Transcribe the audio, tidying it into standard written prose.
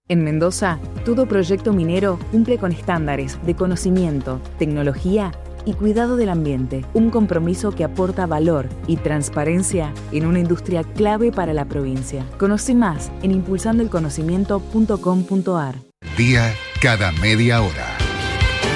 En Mendoza, todo proyecto minero cumple con estándares de conocimiento, tecnología y cuidado del ambiente. Un compromiso que aporta valor y transparencia en una industria clave para la provincia. Conoce más en impulsandoelconocimiento.com.ar. Día cada media hora.